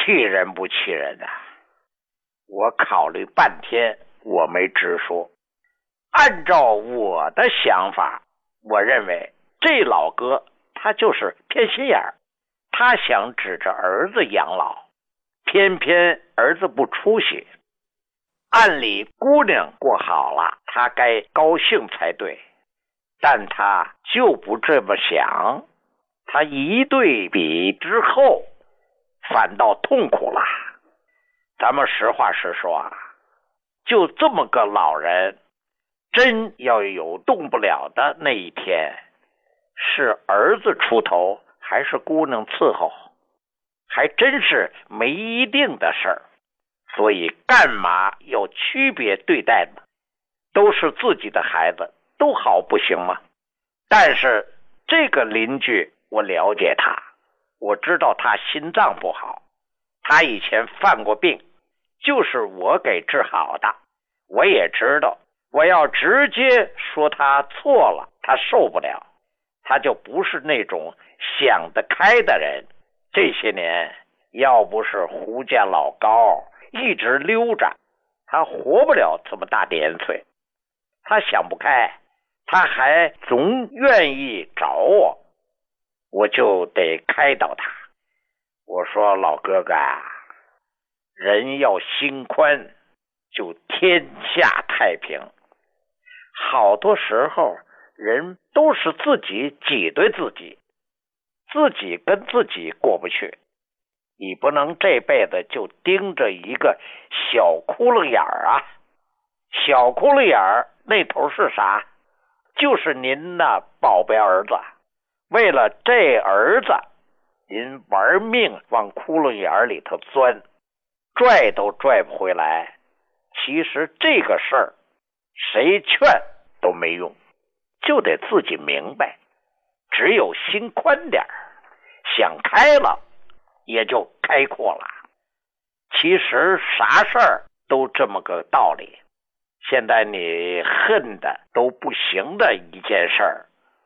气人不气人啊？我考虑半天，我没直说。按照我的想法，我认为这老哥他就是偏心眼儿，他想指着儿子养老，偏偏儿子不出息。按理姑娘过好了，他该高兴才对，但他就不这么想。他一对比之后，反倒痛苦了。咱们实话实说啊，就这么个老人，真要有动不了的那一天，是儿子出头还是姑娘伺候，还真是没一定的事儿。所以干嘛要区别对待呢？都是自己的孩子，都好不行吗？但是这个邻居我了解他，我知道他心脏不好，他以前犯过病，就是我给治好的。我也知道，我要直接说他错了，他受不了，他就不是那种想得开的人。这些年要不是胡家老高一直溜着，他活不了这么大年岁。他想不开，他还总愿意找我，我就得开导他。我说老哥哥啊，人要心宽，就天下太平。好多时候人都是自己挤兑自己，自己跟自己过不去。你不能这辈子就盯着一个小窟窿眼儿啊！小窟窿眼儿那头是啥？就是您的宝贝儿子。为了这儿子，您玩命往窟窿眼里头钻，拽都拽不回来。其实这个事儿谁劝都没用，就得自己明白。只有心宽点儿，想开了也就开阔了。其实啥事儿都这么个道理。现在你恨的都不行的一件事儿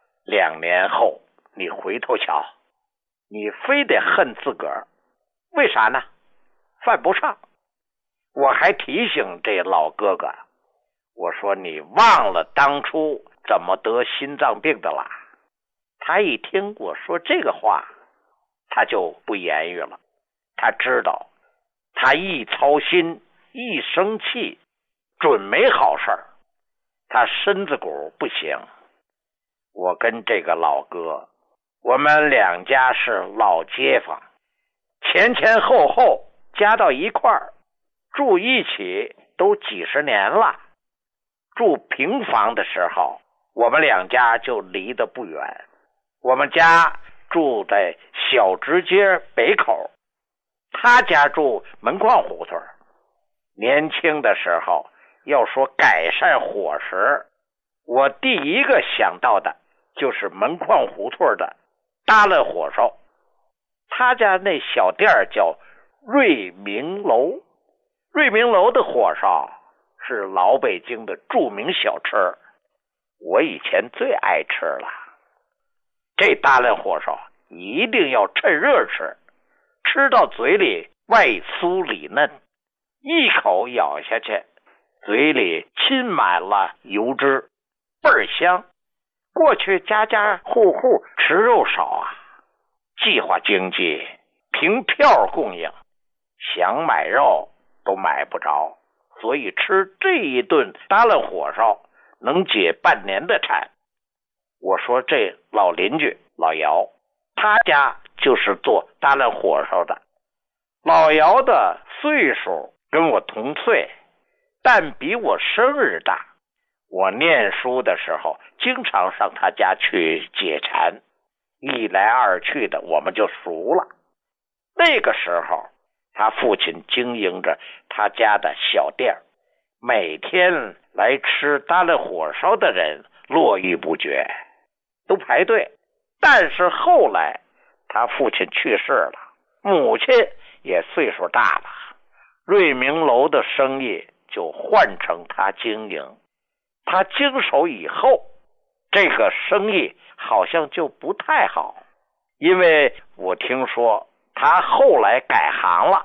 ，2年后你回头瞧，你非得恨自个儿，为啥呢？犯不上。我还提醒这老哥哥，我说你忘了当初怎么得心脏病的了。他一听我说这个话，他就不言语了。他知道他一操心一生气准没好事儿，他身子骨不行。我跟这个老哥，我们2家是老街坊，前前后后加到一块儿，住一起都几十年了。住平房的时候，我们2家就离得不远。我们家住在小直街北口，他家住门框胡同。年轻的时候要说改善伙食，我第一个想到的就是门框胡同的搭了火烧。他家那小店叫瑞明楼，瑞明楼的火烧是老北京的著名小吃，我以前最爱吃了。这搭了火烧一定要趁热吃，吃到嘴里外酥里嫩，一口咬下去，嘴里浸满了油脂，倍儿香。过去家家户户吃肉少啊，计划经济，凭票供应，想买肉都买不着，所以吃这一顿搭了火烧能解半年的馋。我说这老邻居老姚，他家就是做搭了火烧的。老姚的岁数跟我同岁，但比我生日大。我念书的时候经常上他家去解馋，一来二去的我们就熟了。那个时候他父亲经营着他家的小店，每天来吃搭了火烧的人络绎不绝，都排队。但是后来他父亲去世了，母亲也岁数大了，瑞明楼的生意就换成他经营。他经手以后，这个生意好像就不太好，因为我听说他后来改行了，